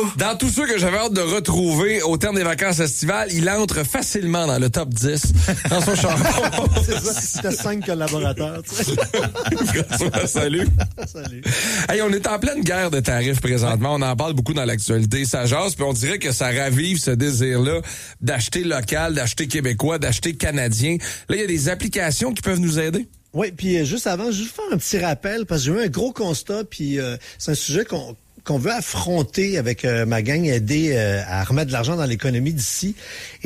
Dans tous ceux que j'avais hâte de retrouver au terme des vacances estivales, il entre facilement dans le top 10. François Charon. C'est ça, c'était 5 collaborateurs. Tu sais. François, salut. Salut. Hey, on est en pleine guerre de tarifs présentement. On en parle beaucoup dans l'actualité. Ça jase, puis on dirait que ça ravive ce désir-là d'acheter local, d'acheter québécois, d'acheter canadien. Là, il y a des applications qui peuvent nous aider. Oui, puis juste avant, juste faire un petit rappel, parce que j'ai eu un gros constat, puis c'est un sujet qu'on veut affronter avec ma gang, aider à remettre de l'argent dans l'économie d'ici. Et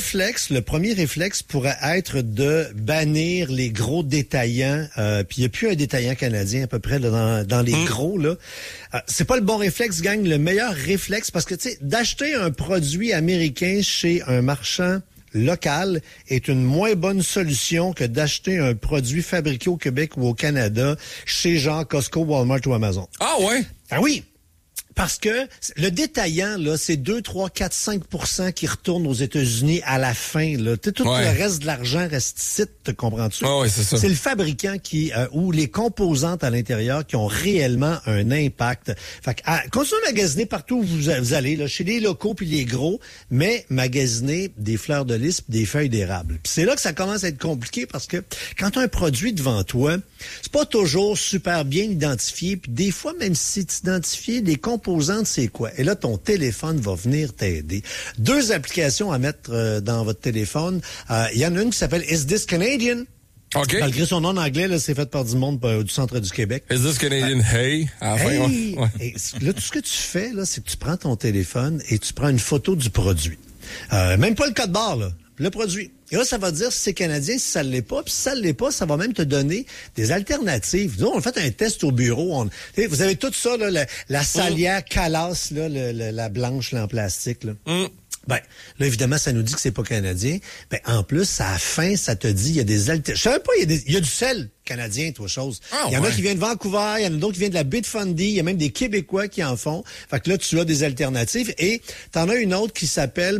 le premier réflexe pourrait être de bannir les gros détaillants. Puis il n'y a plus un détaillant canadien à peu près là, dans les gros. Là. C'est pas le bon réflexe, gang. Le meilleur réflexe, parce que tu sais, d'acheter un produit américain chez un marchand local est une moins bonne solution que d'acheter un produit fabriqué au Québec ou au Canada chez genre Costco, Walmart ou Amazon. Ah ouais? Ah oui! Parce que le détaillant, là, c'est 2, 3, 4, 5% qui retournent aux États-Unis à la fin. Là. Tout le reste de l'argent reste ici, te comprends-tu? Ah ouais, c'est ça. C'est le fabricant ou les composantes à l'intérieur qui ont réellement un impact. Fait que, continuez à magasiner partout où vous allez, là, chez les locaux puis les gros, mais magasiner des fleurs de lys pis des feuilles d'érable. Puis c'est là que ça commence à être compliqué parce que quand tu as un produit devant toi, c'est pas toujours super bien identifié. Puis des fois, même si tu identifies les composantes, c'est quoi? Et là, ton téléphone va venir t'aider. 2 applications à mettre dans votre téléphone. Il y en a une qui s'appelle Is This Canadian? OK. Malgré son nom en anglais, là, c'est fait par du monde du centre du Québec. Is this Canadian? Hey, à la fin, hey! Et là, tout ce que tu fais, là, c'est que tu prends ton téléphone et tu prends une photo du produit. Même pas le code barre, là. Le produit. Et là, ça va dire si c'est canadien, si ça ne l'est pas. Puis si ça ne l'est pas, ça va même te donner des alternatives. Nous, on a fait un test au bureau. Vous avez tout ça, là, la salière calasse, là, la blanche là, en plastique. Là. Ben, là, évidemment, ça nous dit que c'est pas canadien. Ben, en plus, à la fin, ça te dit, il y a des alternatives. Je savais pas, il y a du sel canadien, toi, chose. Il y en a qui viennent de Vancouver, il y en a d'autres qui viennent de la baie de Fundy, il y a même des Québécois qui en font. Fait que là, tu as des alternatives. Et t'en as une autre qui s'appelle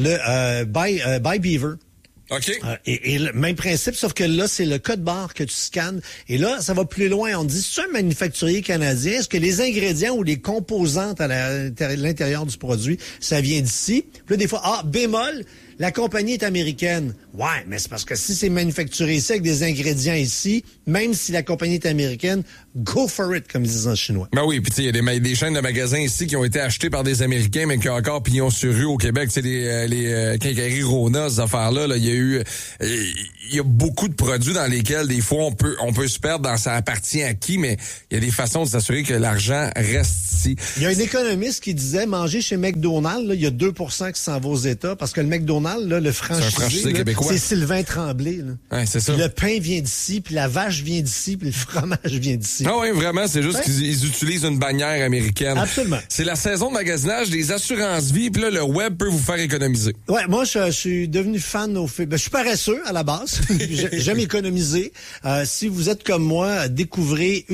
le Buy Beaver. OK. Et le même principe, sauf que là, c'est le code barre que tu scannes. Et là, ça va plus loin. On dit, c'est un manufacturier canadien. Est-ce que les ingrédients ou les composantes à l'intérieur du produit, ça vient d'ici? Puis là, des fois, bémol, la compagnie est américaine. Ouais, mais c'est parce que si c'est manufacturé ici avec des ingrédients ici, même si la compagnie est américaine, go for it, comme ils disent en chinois. Ben oui, puis tu sais, il y a des chaînes de magasins ici qui ont été achetées par des Américains, mais qui ont encore pignon sur rue au Québec. Tu sais, les quincailleries Rona, ces affaires-là, là, il y a beaucoup de produits dans lesquels, des fois, on peut se perdre dans ça appartient à qui, mais il y a des façons de s'assurer que l'argent reste ici. Il y a un économiste qui disait, manger chez McDonald's, là, il y a 2% qui s'en va aux États, parce que le McDonald's, là, le franchisé, là, c'est Sylvain Tremblay. Là. Ouais, c'est ça. Puis le pain vient d'ici, puis la vache vient d'ici, puis le fromage vient d'ici. Ah oui, vraiment, c'est juste qu'ils utilisent une bannière américaine. Absolument. C'est la saison de magasinage des assurances-vie, puis là, le web peut vous faire économiser. Ouais, moi, je suis devenu fan je suis paresseux à la base. J'aime économiser. Si vous êtes comme moi, découvrez,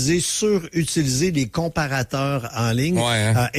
surutilisez les comparateurs en ligne. Ouais, hein?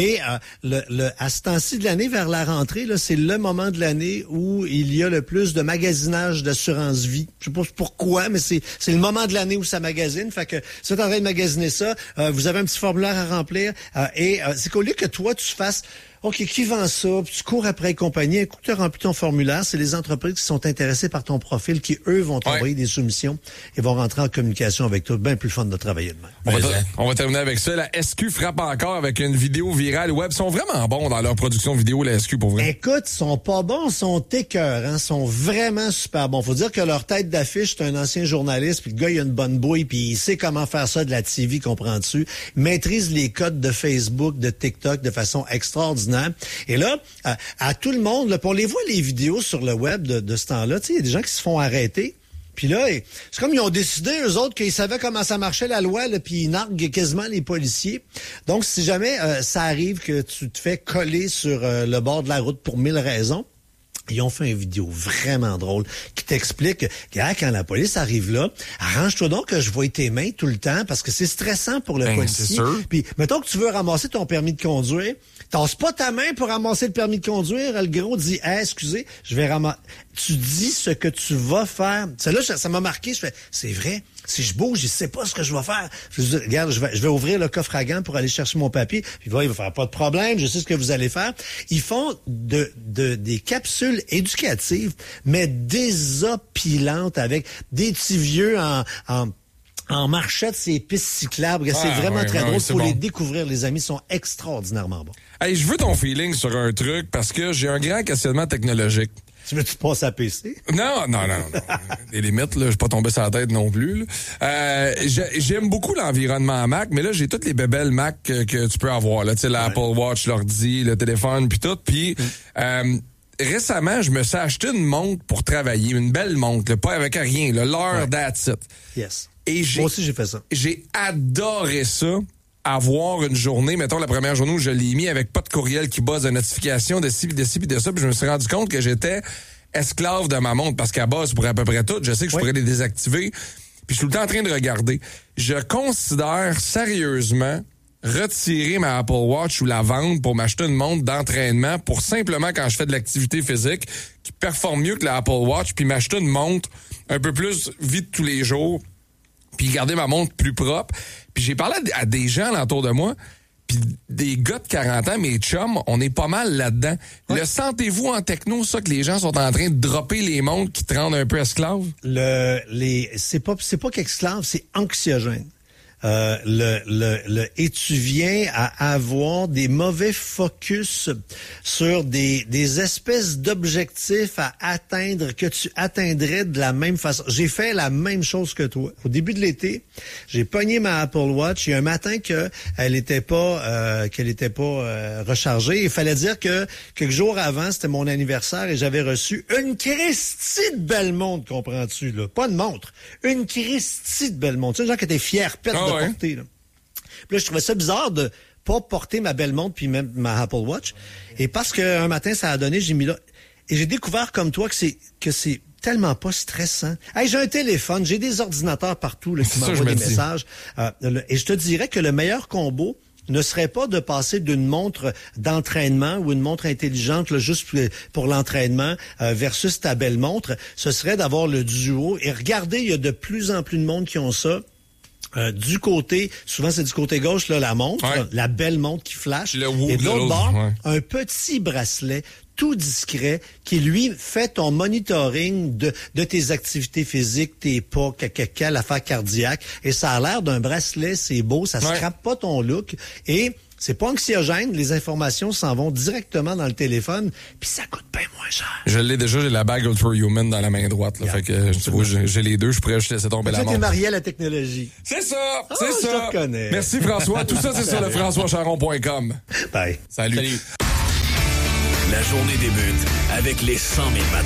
À ce temps-ci de l'année, vers la rentrée, là, c'est le moment de l'année où il y a le plus de magasinage d'assurance vie. Je sais pas pourquoi, mais c'est le moment de l'année où ça magasine. Fait que si vous êtes en train de magasiner ça, vous avez un petit formulaire à remplir. C'est qu'au lieu que toi, tu fasses OK, qui vend ça? Puis tu cours après les compagnies. Un coup que tu as rempli ton formulaire, c'est les entreprises qui sont intéressées par ton profil qui, eux, vont t'envoyer des soumissions et vont rentrer en communication avec toi. Bien plus fun de travailler demain. On va terminer avec ça. La SQ frappe encore avec une vidéo virale web. Ils sont vraiment bons dans leur production vidéo, la SQ, pour vrai. Écoute, ils sont pas bons, ils sont écœurants. Ils sont vraiment super bons. Faut dire que leur tête d'affiche, c'est un ancien journaliste, puis le gars, il a une bonne bouille, puis il sait comment faire ça de la TV, comprends-tu? Il maîtrise les codes de Facebook, de TikTok de façon extraordinaire. Et là, à tout le monde, là, on les voit les vidéos sur le web de ce temps-là, tu sais, il y a des gens qui se font arrêter. Puis là, c'est comme ils ont décidé, eux autres, qu'ils savaient comment ça marchait la loi, là, puis ils narguent quasiment les policiers. Donc, si jamais ça arrive que tu te fais coller sur le bord de la route pour 1000 raisons, ils ont fait une vidéo vraiment drôle qui t'explique que quand la police arrive là, arrange-toi donc que je voie tes mains tout le temps parce que c'est stressant pour le policier. C'est sûr. Puis, mettons que tu veux ramasser ton permis de conduire, tasse pas ta main pour ramasser le permis de conduire. Le gros dit, excusez, je vais ramasser. Tu dis ce que tu vas faire. Celle-là, ça m'a marqué. Je fais, c'est vrai. Si je bouge, il sait pas ce que je vais faire. Je dis, regarde, je vais ouvrir le coffre à gants pour aller chercher mon papier. Puis il va faire pas de problème, je sais ce que vous allez faire. Ils font des capsules éducatives, mais désopilantes avec des petits vieux en marchette, ces pistes cyclables. C'est vraiment très drôle. Faut les découvrir, les amis. Ils sont extraordinairement bons. Hey, je veux ton feeling sur un truc parce que j'ai un grand questionnement technologique. Tu veux-tu passer à PC? Non. Les limites, là, je suis pas tombé sur la tête non plus. J'aime beaucoup l'environnement Mac, mais là, j'ai toutes les bébelles Mac que tu peux avoir. Tu sais, l'Apple Watch, l'ordi, le téléphone, puis tout. Puis récemment, je me suis acheté une montre pour travailler, une belle montre, là, pas avec rien, l'heure that's it. Yes. Et moi aussi, j'ai fait ça. J'ai adoré ça. Avoir une journée, mettons la première journée où je l'ai mis avec pas de courriel qui buzz de notification de ci, de ci, de ça, puis je me suis rendu compte que j'étais esclave de ma montre parce qu'à base pour à peu près tout, je sais que je pourrais les désactiver, puis je suis tout le temps en train de regarder. Je considère sérieusement retirer ma Apple Watch ou la vendre pour m'acheter une montre d'entraînement pour simplement quand je fais de l'activité physique qui performe mieux que la Apple Watch, puis m'acheter une montre un peu plus vite tous les jours, puis garder ma montre plus propre. Puis j'ai parlé à des gens autour de moi, puis des gars de 40 ans, mes chums, on est pas mal là-dedans. Ouais. Le sentez-vous en techno, ça, que les gens sont en train de dropper les montres qui te rendent un peu esclave? C'est pas qu'esclave, c'est anxiogène. Et tu viens à avoir des mauvais focus sur des espèces d'objectifs à atteindre que tu atteindrais de la même façon. J'ai fait la même chose que toi. Au début de l'été, j'ai pogné ma Apple Watch. Il y a un matin qu'elle était pas rechargée. Il fallait dire que quelques jours avant, c'était mon anniversaire et j'avais reçu une Christie de belle montre, comprends-tu, là? Pas une montre. Une Christie de belle montre. Tu sais, genre que t'es fier, pète de porter, là. Puis là, je trouvais ça bizarre de pas porter ma belle montre puis même ma Apple Watch. Et parce qu'un matin, ça a donné, j'ai mis là. Et j'ai découvert comme toi que c'est tellement pas stressant. Hey, j'ai un téléphone, j'ai des ordinateurs partout là, qui m'envoient des messages. Et je te dirais que le meilleur combo ne serait pas de passer d'une montre d'entraînement ou une montre intelligente là, juste pour l'entraînement versus ta belle montre. Ce serait d'avoir le duo. Et regardez, il y a de plus en plus de monde qui ont ça. Du côté, souvent c'est du côté gauche, là, la montre, là, la belle montre qui flash. Et de l'autre bord, un petit bracelet tout discret qui, lui, fait ton monitoring de tes activités physiques, tes pas, l'affaire cardiaque. Et ça a l'air d'un bracelet, c'est beau, ça scrape pas ton look. Et c'est pas anxiogène, les informations s'en vont directement dans le téléphone, puis ça coûte bien moins cher. Je l'ai déjà, j'ai la bague Ultra Human dans la main droite. Là, fait que tu vois, j'ai les deux, je pourrais laisser tomber la montre. Tu es marié à la technologie. C'est ça, c'est ça. Je te reconnais. Merci François. Tout ça, c'est sur le françoischaron.com. Bye. Salut. La journée débute avec les 100 000 matins.